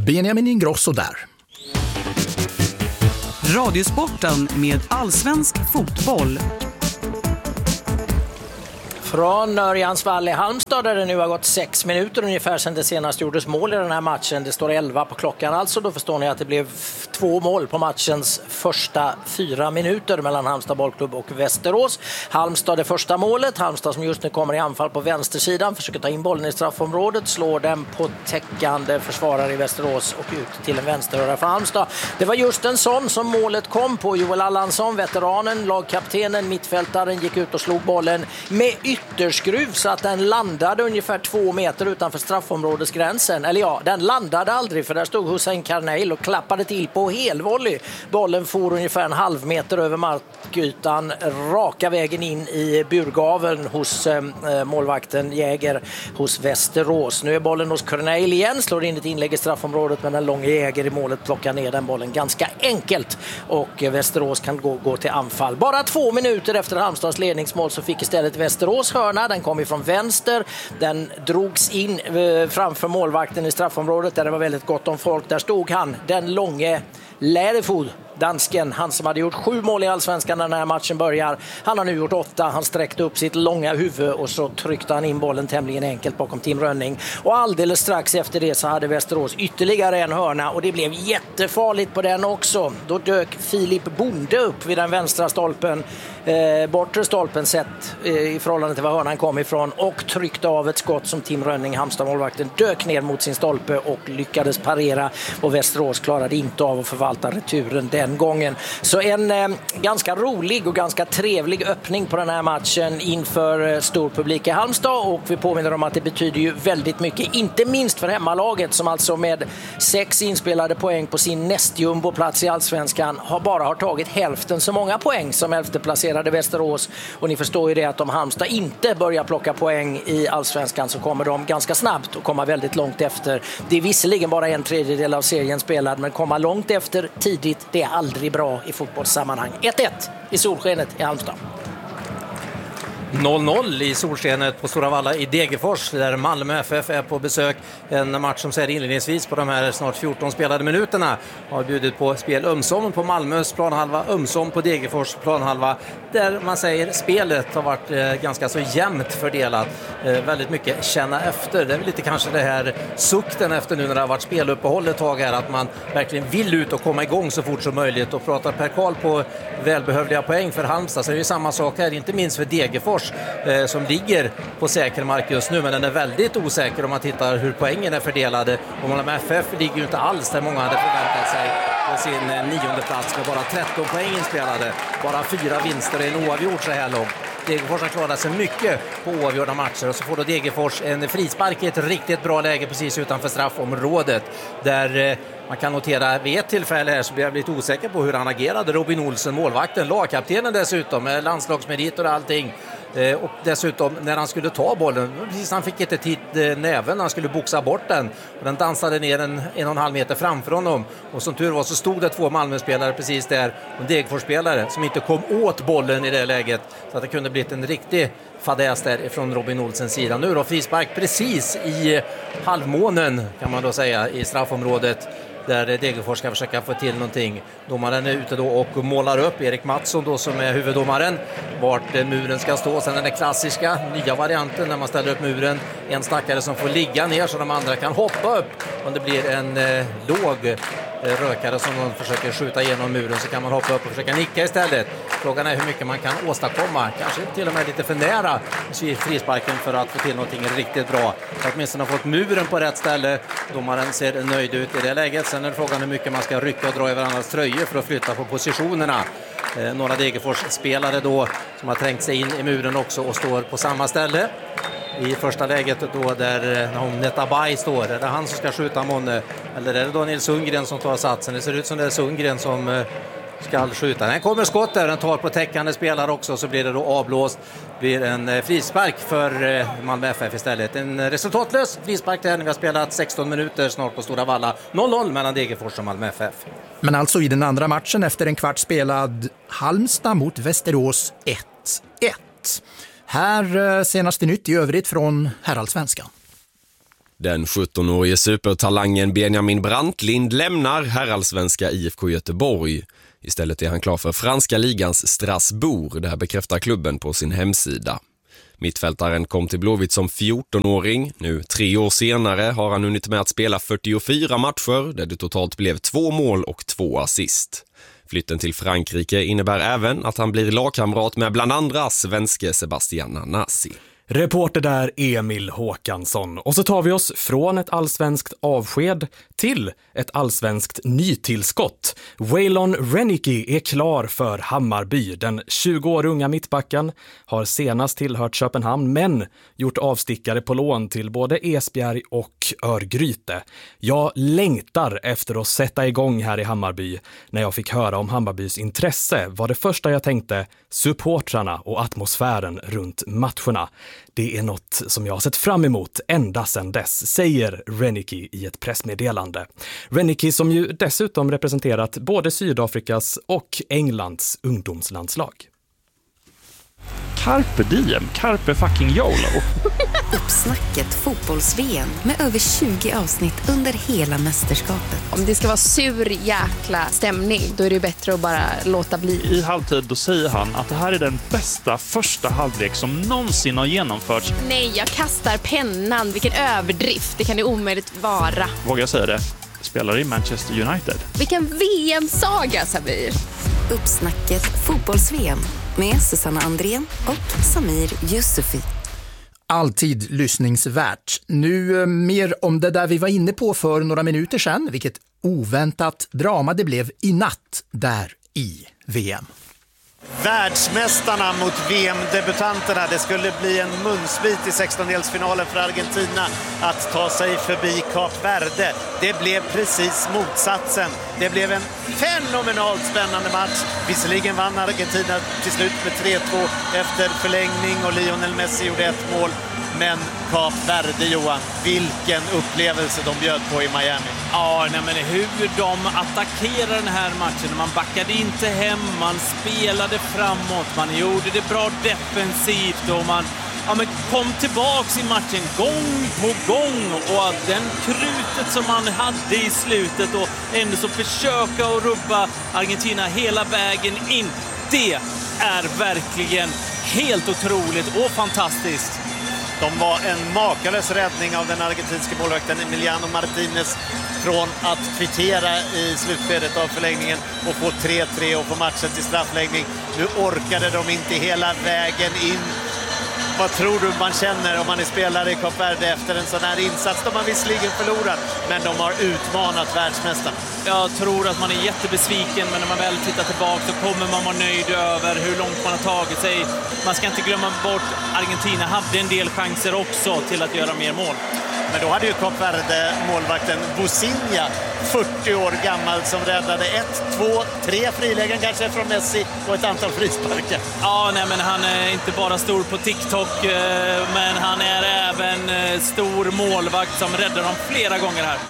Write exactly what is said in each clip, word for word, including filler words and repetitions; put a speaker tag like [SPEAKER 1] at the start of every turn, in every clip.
[SPEAKER 1] Benjamin Ingrosso där.
[SPEAKER 2] Radiosporten med allsvensk fotboll.
[SPEAKER 3] Från Örjansvall i Halmstad där det nu har gått sex minuter ungefär sedan det senast gjordes mål i den här matchen. Det står elva på klockan alltså. Då förstår ni att det blev två mål på matchens första fyra minuter mellan Halmstad bollklubb och Västerås. Halmstad det första målet. Halmstad som just nu kommer i anfall på vänstersidan. Försöker ta in bollen i straffområdet. Slår den på täckande försvarare i Västerås och ut till en vänsterröra för Halmstad. Det var just en sån som målet kom på. Joel Allansson, veteranen, lagkaptenen, mittfältaren gick ut och slog bollen med ytterskruv så att den landade ungefär två meter utanför straffområdesgränsen. Eller ja, den landade aldrig för där stod Hussein Karneil och klappade till på helvolley. Bollen for ungefär en halv meter över markytan raka vägen in i burgaveln hos eh, målvakten Jäger hos Västerås. Nu är bollen hos Karneil igen, slår in ett inlägg i straffområdet men den långa Jäger i målet plockar ner den bollen ganska enkelt och eh, Västerås kan gå, gå till anfall. Bara två minuter efter Halmstads ledningsmål så fick istället Västerås hörna, den kom ifrån vänster, den drogs in eh, framför målvakten i straffområdet där det var väldigt gott om folk. Där stod han, den långe Lärefod, dansken, han som hade gjort sju mål i allsvenskan när den här matchen börjar. Han har nu gjort åtta, han sträckte upp sitt långa huvud och så tryckte han in bollen tämligen enkelt bakom Tim Rönning. Och alldeles strax efter det så hade Västerås ytterligare en hörna och det blev jättefarligt på den också. Då dök Filip Bonde upp vid den vänstra stolpen, eh, bortre stolpen sett eh, i förhållande till var hörnan kom ifrån och tryckte av ett skott som Tim Rönning, Halmstad-målvakten, dök ner mot sin stolpe och lyckades parera och Västerås klarade inte av att förvalta returen den gången. Så en eh, ganska rolig och ganska trevlig öppning på den här matchen inför eh, stor publik i Halmstad och vi påminner om att det betyder ju väldigt mycket, inte minst för hemmalaget som alltså med sex inspelade poäng på sin nästjumboplats i allsvenskan har bara har tagit hälften så många poäng som elfteplacerade Västerås och ni förstår ju det att om Halmstad inte börjar plocka poäng i allsvenskan så kommer de ganska snabbt och komma väldigt långt efter. Det är visserligen bara en tredjedel av serien spelad men komma långt efter tidigt, det är aldrig bra i fotbollssammanhang. ett ett i solskenet i Halmstad.
[SPEAKER 4] noll noll i solskenet på Stora Valla i Degerfors där Malmö F F är på besök. En match som säger inledningsvis på de här snart fjorton spelade minuterna har bjudit på spel ömsom på Malmös planhalva, ömsom på Degerfors planhalva där man säger spelet har varit eh, ganska så jämnt fördelat. Eh, väldigt mycket känna efter. Det är väl lite kanske det här sukten efter nu när det har varit speluppehåll ett tag här att man verkligen vill ut och komma igång så fort som möjligt och pratar Per Karl på välbehövliga poäng för Halmstad så är det ju samma sak här, inte minst för Degerfors eh, som ligger på säker mark just nu men den är väldigt osäker om man tittar hur poängen är fördelade och Malmö F F ligger ju inte alls där många hade förväntat sig på sin eh, nionde plats med bara tretton poäng inspelade, bara fyra vinster och en oavgjord så här långt. Degerfors har klarat sig mycket på oavgjorda matcher och så får då Degerfors en frispark i ett riktigt bra läge precis utanför straffområdet där eh, man kan notera vid ett tillfälle här så blir jag lite osäker på hur han agerade. Robin Olsen, målvakten, lagkaptenen dessutom, med landslagsmeriter och allting. Eh, och dessutom när han skulle ta bollen, precis han fick inte tid eh, näven när han skulle boxa bort den. Och den dansade ner en, en och en halv meter framför honom. Och som tur var så stod det två Malmö-spelare precis där. Och Degerfors-spelare som inte kom åt bollen i det läget. Så att det kunde blivit en riktig fadäs där från Robin Olsens sida. Nu då frispark precis i halvmånen kan man då säga i straffområdet. Där Degerfors ska försöka få till någonting. Domaren är ute då och målar upp Erik Mattsson då som är huvuddomaren vart muren ska stå. Sen är den klassiska nya varianten när man ställer upp muren. En stackare som får ligga ner så de andra kan hoppa upp. Om det blir en eh, låg rökare som de försöker skjuta igenom muren så kan man hoppa upp och försöka nicka istället. Frågan är hur mycket man kan åstadkomma. Kanske till och med lite för nära frisparken för att få till någonting riktigt bra. Så att åtminstone har fått muren på rätt ställe. Domaren ser nöjd ut i det läget. Sen är frågan hur mycket man ska rycka och dra över andras tröjor för att flytta på positionerna. Eh, några Degerfors-spelare då som har trängt sig in i muren också och står på samma ställe. I första läget då där Netabay står, är det han som ska skjuta Månne eller är det då Nils Sundgren som tar satsen? Det ser ut som det är Sundgren som ska skjuta. Den kommer skott där, den tar på täckande spelare också så blir det då avblåst. Blir en frispark för Malmö F F istället. En resultatlös frispark där. Vi har spelat sexton minuter snart på Stora Valla. noll noll mellan Degerfors och Malmö F F.
[SPEAKER 1] Men alltså i den andra matchen efter en kvart spelad Halmstad mot Västerås ett ett. Här senaste nytt i övrigt från herrallsvenskan.
[SPEAKER 5] Den sjuttonårige supertalangen Benjamin Brantlind lämnar herrallsvenska I F K Göteborg. Istället är han klar för franska ligans Strasbourg, det här bekräftar klubben på sin hemsida. Mittfältaren kom till Blåvitt som fjortonåring. Nu tre år senare har han hunnit med att spela fyrtiofyra matcher där det totalt blev två mål och två assist. Flytten till Frankrike innebär även att han blir lagkamrat med bland andra svenske Sebastian Nanasi.
[SPEAKER 6] Reporter där Emil Håkansson. Och så tar vi oss från ett allsvenskt avsked till ett allsvenskt nytillskott. Waylon Rennicke är klar för Hammarby. Den tjugo år unga mittbacken har senast tillhört Köpenhamn men gjort avstickare på lån till både Esbjerg och Örgryte. Jag längtar efter att sätta igång här i Hammarby. När jag fick höra om Hammarbys intresse var det första jag tänkte supportrarna och atmosfären runt matcherna. Det är något som jag har sett fram emot ända sedan dess, säger Rennicke i ett pressmeddelande. Rennicke som ju dessutom representerat både Sydafrikas och Englands ungdomslandslag.
[SPEAKER 7] Carpe diem, carpe fucking YOLO.
[SPEAKER 8] Uppsnacket fotbolls-V M med över tjugo avsnitt under hela mästerskapet.
[SPEAKER 9] Om det ska vara sur jäkla stämning, då är det bättre att bara låta bli.
[SPEAKER 7] I halvtid då säger han att det här är den bästa första halvlek som någonsin har genomförts.
[SPEAKER 9] Nej, jag kastar pennan. Vilken överdrift. Det kan det omöjligt vara.
[SPEAKER 7] Vågar jag säga det? Spelar i Manchester United.
[SPEAKER 9] Vilken V M-saga, Samir.
[SPEAKER 8] Uppsnacket fotbolls-V M med Susanna Andrén och Samir Yusufi.
[SPEAKER 1] Alltid lyssningsvärt. Nu mer om det där vi var inne på för några minuter sedan. Vilket oväntat drama det blev i natt där i V M.
[SPEAKER 10] Världsmästarna mot V M-debutanterna. Det skulle bli en munsbit i sextondelsfinalen för Argentina att ta sig förbi Kap Verde. Det blev precis motsatsen. Det blev en fenomenalt spännande match. Visserligen vann Argentina till slut med tre två efter förlängning och Lionel Messi gjorde ett mål. Men Kap Verde, Johan, vilken upplevelse de bjöd på i Miami.
[SPEAKER 11] Ja, nej, men hur de attackerade den här matchen. Man backade inte hem, man spelade framåt, man gjorde det bra defensivt och man ja, men kom tillbaks i matchen gång på gång. Och att den krutet som man hade i slutet och ändå så försöka att rubba Argentina hela vägen in. Det är verkligen helt otroligt och fantastiskt.
[SPEAKER 10] De var en makalös räddning av den argentinska målvakten Emiliano Martinez från att kvittera i slutskedet av förlängningen och få tre tre och få matchen till straffläggning. Nu orkade de inte hela vägen in. Vad tror du man känner om man är spelare i Kap Verde efter en sån här insats? De har visserligen förlorat, men de har utmanat världsmästarna.
[SPEAKER 11] Jag tror att man är jättebesviken, men när man väl tittar tillbaka så kommer man vara nöjd över hur långt man har tagit sig. Man ska inte glömma bort Argentina hade en del chanser också till att göra mer mål.
[SPEAKER 10] Men då hade ju Kap Verde målvakten Bosinha, fyrtio år gammal, som räddade ett, två, tre frilägen kanske från Messi och ett antal frisparkar.
[SPEAKER 11] Ja, nej, men han är inte bara stor på TikTok, men han är även stor målvakt som räddar dem flera gånger här.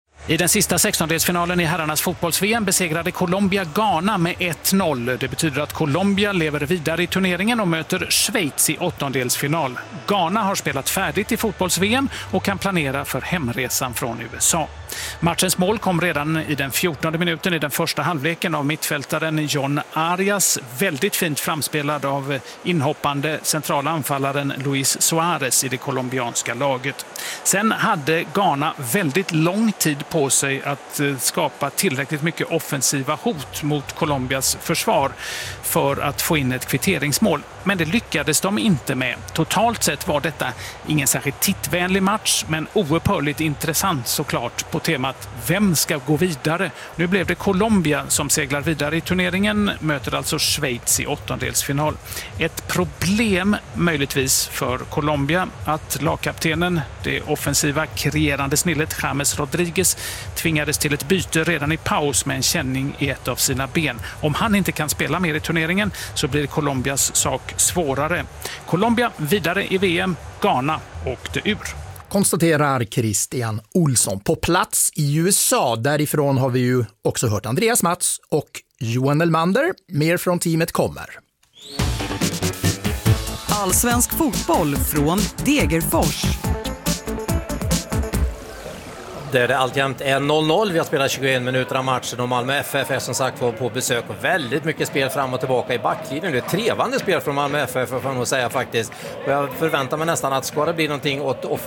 [SPEAKER 12] I den sista sextondelsfinalen i herrarnas fotbolls-V M besegrade Colombia Ghana med ett noll. Det betyder att Colombia lever vidare i turneringen och möter Schweiz i åttondelsfinal. Ghana har spelat färdigt i fotbolls-V M och kan planera för hemresan från U S A. Matchens mål kom redan i den fjortonde minuten i den första halvleken av mittfältaren John Arias. Väldigt fint framspelad av inhoppande centrala anfallaren Luis Suarez i det colombianska laget. Sen hade Ghana väldigt lång tid på sig att skapa tillräckligt mycket offensiva hot mot Colombias försvar för att få in ett kvitteringsmål. Men det lyckades de inte med. Totalt sett var detta ingen särskilt tittvänlig match, men oupphörligt intressant såklart på temat vem ska gå vidare. Nu blev det Colombia som seglar vidare i turneringen, möter alltså Schweiz i åttondelsfinal. Ett problem möjligtvis för Colombia att lagkaptenen, det offensiva kreerande snillet James Rodriguez, tvingades till ett byte redan i paus med en känning i ett av sina ben. Om han inte kan spela mer i turneringen så blir Colombias sak svårare. Colombia vidare i V M, Ghana åkte ur.
[SPEAKER 1] Konstaterar Christian Olsson. På plats i U S A, därifrån har vi ju också hört Andreas Mats och Johan Elmander. Mer från teamet kommer.
[SPEAKER 2] Allsvensk fotboll från Degerfors.
[SPEAKER 4] Där det alltjämt är noll noll. Vi har spelat tjugoen minuter av matchen och Malmö F F är som sagt var på besök och väldigt mycket spel fram och tillbaka i backlinjen. Det är ett trevande spel från Malmö F F får man nog säga faktiskt. Och jag förväntar mig nästan att ska det bli någonting åt